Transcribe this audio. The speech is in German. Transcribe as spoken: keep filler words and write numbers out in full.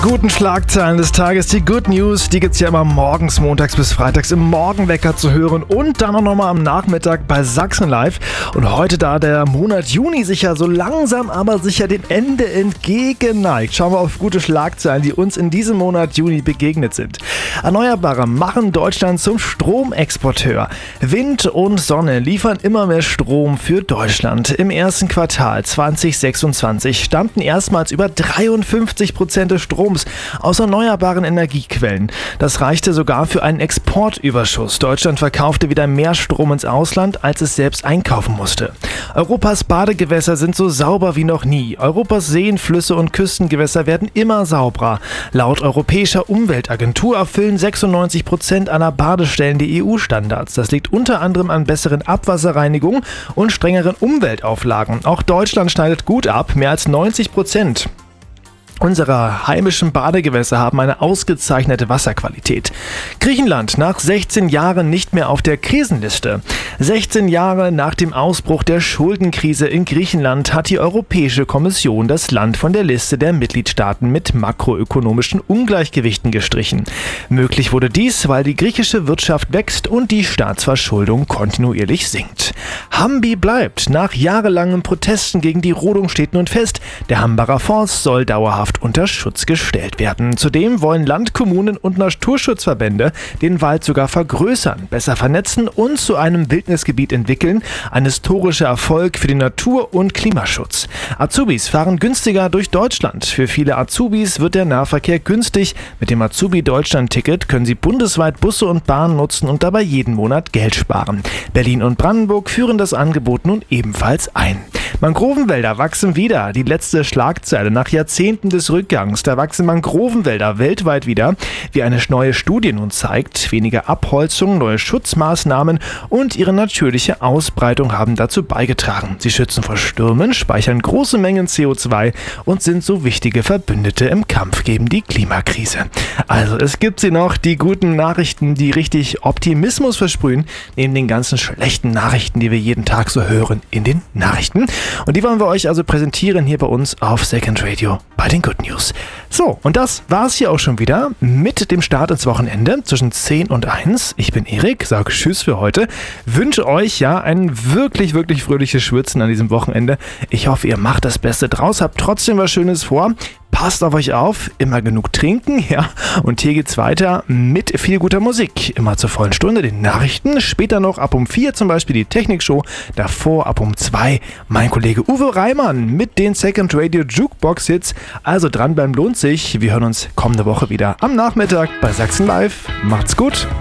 Guten Schlagzeilen des Tages, die Good News, die gibt's ja immer morgens, montags bis freitags im Morgenwecker zu hören und dann auch nochmal am Nachmittag bei Sachsen Live. Und heute, da der Monat Juni sich ja so langsam aber sicher dem Ende entgegenneigt, schauen wir auf gute Schlagzeilen, die uns in diesem Monat Juni begegnet sind. Erneuerbare machen Deutschland zum Stromexporteur. Wind und Sonne liefern immer mehr Strom für Deutschland. Im ersten Quartal zwanzig sechsundzwanzig stammten erstmals über dreiundfünfzig Prozent des Stroms aus erneuerbaren Energiequellen. Das reichte sogar für einen Exportüberschuss. Deutschland verkaufte wieder mehr Strom ins Ausland, als es selbst einkaufen musste. Europas Badegewässer sind so sauber wie noch nie. Europas Seen, Flüsse und Küstengewässer werden immer sauberer. Laut Europäischer Umweltagentur erfüllen sechsundneunzig Prozent aller Badestellen die E U-Standards. Das liegt unter anderem an besseren Abwasserreinigungen und strengeren Umweltauflagen. Auch Deutschland schneidet gut ab, mehr als neunzig Prozent. Unsere heimischen Badegewässer haben eine ausgezeichnete Wasserqualität. Griechenland nach sechzehn Jahren nicht mehr auf der Krisenliste. sechzehn Jahre nach dem Ausbruch der Schuldenkrise in Griechenland hat die Europäische Kommission das Land von der Liste der Mitgliedstaaten mit makroökonomischen Ungleichgewichten gestrichen. Möglich wurde dies, weil die griechische Wirtschaft wächst und die Staatsverschuldung kontinuierlich sinkt. Hambi bleibt. Nach jahrelangen Protesten gegen die Rodung steht nun fest, der Hambacher Forst soll dauerhaft unter Schutz gestellt werden. Zudem wollen Land, Kommunen und Naturschutzverbände den Wald sogar vergrößern, besser vernetzen und zu einem Wildnisgebiet entwickeln. Ein historischer Erfolg für den Natur- und Klimaschutz. Azubis fahren günstiger durch Deutschland. Für viele Azubis wird der Nahverkehr günstig. Mit dem Azubi-Deutschland-Ticket können sie bundesweit Busse und Bahnen nutzen und dabei jeden Monat Geld sparen. Berlin und Brandenburg führen das Angebot nun ebenfalls ein. Mangrovenwälder wachsen wieder. Die letzte Schlagzeile nach Jahrzehnten des Rückgangs. Da wachsen Mangrovenwälder weltweit wieder, wie eine neue Studie nun zeigt. Weniger Abholzung, neue Schutzmaßnahmen und ihre natürliche Ausbreitung haben dazu beigetragen. Sie schützen vor Stürmen, speichern große Mengen C O zwei und sind so wichtige Verbündete im Kampf gegen die Klimakrise. Also es gibt sie noch, die guten Nachrichten, die richtig Optimismus versprühen, neben den ganzen schlechten Nachrichten, die wir jeden Tag so hören in den Nachrichten. Und die wollen wir euch also präsentieren hier bei uns auf Second Radio bei den Good News. So, und das war's hier auch schon wieder mit dem Start ins Wochenende zwischen zehn und eins. Ich bin Erik, sage Tschüss für heute. Wünsche euch ja ein wirklich, wirklich fröhliches Schwitzen an diesem Wochenende. Ich hoffe, ihr macht das Beste draus, habt trotzdem was Schönes vor. Passt auf euch auf, immer genug trinken, ja. Und hier geht's weiter mit viel guter Musik. Immer zur vollen Stunde den Nachrichten, später noch ab um vier zum Beispiel die Technikshow, davor ab um zwei mein Kollege Uwe Reimann mit den Second Radio Jukebox Hits. Also dranbleiben lohnt sich. Wir hören uns kommende Woche wieder am Nachmittag bei Sachsen Live. Macht's gut.